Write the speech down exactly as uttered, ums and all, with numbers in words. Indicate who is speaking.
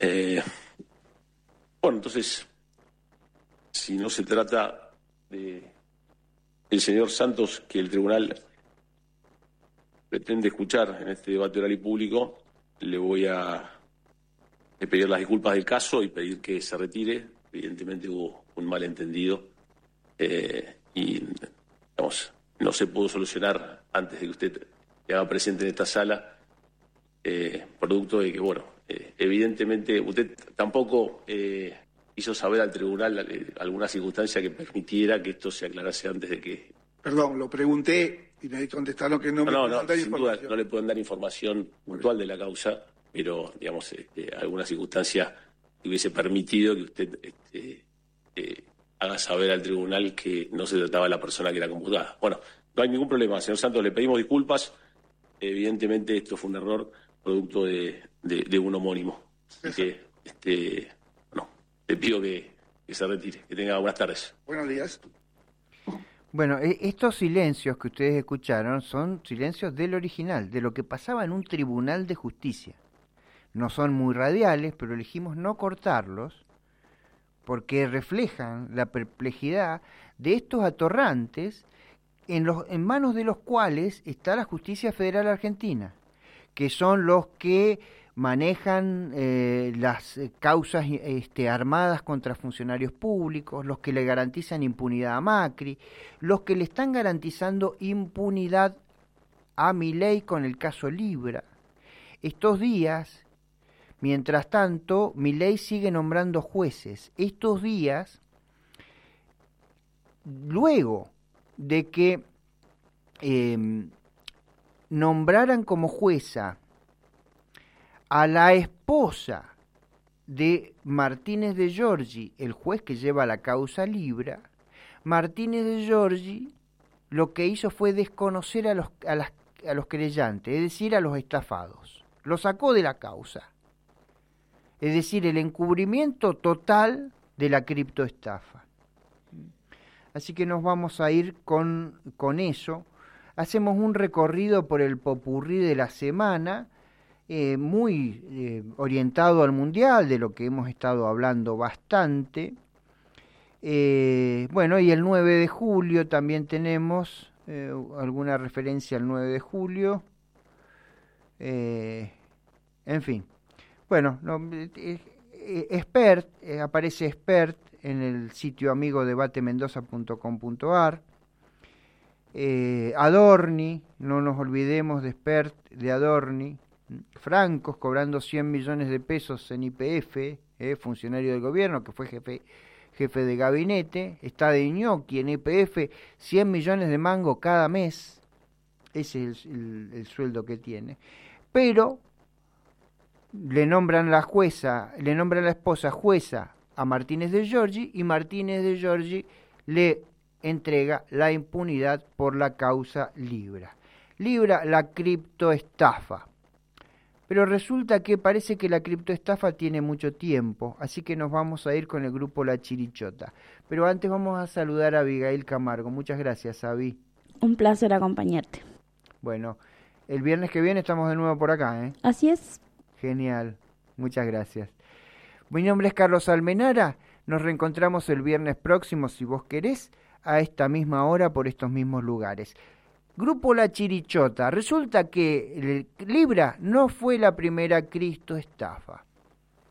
Speaker 1: Eh, bueno, entonces, si no se trata de el señor Santos, que el tribunal pretende escuchar en este debate oral y público, le voy a pedir las disculpas del caso y pedir que se retire. Evidentemente hubo un malentendido eh, y digamos, no se pudo solucionar antes de que usted se haga presente en esta sala, eh, producto de que, bueno, eh, evidentemente usted tampoco eh, hizo saber al tribunal eh, alguna circunstancia que permitiera que esto se aclarase antes de que...
Speaker 2: Perdón, lo pregunté y necesito contestar lo que no,
Speaker 1: No,
Speaker 2: me
Speaker 1: no,
Speaker 2: pueden
Speaker 1: no,
Speaker 2: dar
Speaker 1: sin duda
Speaker 2: información.
Speaker 1: no le pueden dar información puntual de la causa, pero, digamos, este, alguna circunstancia que hubiese permitido que usted este, eh, haga saber al tribunal que no se trataba de la persona que era computada. Bueno, no hay ningún problema, señor Santos, le pedimos disculpas. Evidentemente esto fue un error producto de, de, de un homónimo. Así que, este, bueno, le pido que, que se retire. Que tenga buenas tardes.
Speaker 2: Buenos días.
Speaker 3: Bueno, estos silencios que ustedes escucharon son silencios del original, de lo que pasaba en un tribunal de justicia. No son muy radiales, pero elegimos no cortarlos porque reflejan la perplejidad de estos atorrantes en, los, en manos de los cuales está la justicia federal argentina, que son los que manejan eh, las causas este, armadas contra funcionarios públicos, los que le garantizan impunidad a Macri, los que le están garantizando impunidad a Milei con el caso Libra. Estos días, mientras tanto, Milei sigue nombrando jueces. Estos días, luego de que eh, nombraran como jueza a la esposa de Martínez de Giorgi, el juez que lleva la causa Libra, Martínez de Giorgi lo que hizo fue desconocer a los, a las, a los querellantes, es decir, a los estafados. Lo sacó de la causa. Es decir, el encubrimiento total de la criptoestafa. Así que nos vamos a ir con, con eso. Hacemos un recorrido por el popurrí de la semana, Eh, muy eh, orientado al mundial, de lo que hemos estado hablando bastante. Eh, bueno, y el nueve de julio también tenemos eh, alguna referencia al nueve de julio. Eh, en fin. Bueno, no, eh, eh, expert, eh, aparece expert en el sitio amigo debate mendoza punto com punto a r. Eh, Adorni, no nos olvidemos de expert de Adorni. Francos cobrando cien millones de pesos en Y P F, eh, funcionario del gobierno que fue jefe, jefe de gabinete. Está de ñoqui en Y P F, cien millones de mango cada mes. Ese es el, el, el sueldo que tiene. Pero le nombran la jueza, le nombran la esposa jueza a Martínez de Giorgi y Martínez de Giorgi le entrega la impunidad por la causa Libra. Libra, la criptoestafa. Pero resulta que parece que la criptoestafa tiene mucho tiempo, así que nos vamos a ir con el grupo La Chirichota. Pero antes vamos a saludar a Abigail Camargo. Muchas gracias, Abi.
Speaker 4: Un placer acompañarte.
Speaker 3: Bueno, el viernes que viene estamos de nuevo por acá, ¿eh?
Speaker 4: Así es.
Speaker 3: Genial, muchas gracias. Mi nombre es Carlos Almenara, nos reencontramos el viernes próximo, si vos querés, a esta misma hora por estos mismos lugares. Grupo La Chirichota. Resulta que Libra no fue la primera criptoestafa.